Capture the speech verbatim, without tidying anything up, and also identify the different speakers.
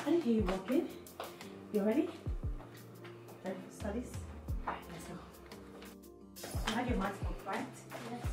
Speaker 1: can hear you walking. You ready? Ready for studies? Alright, let's go. You have your math book, right?
Speaker 2: Yes.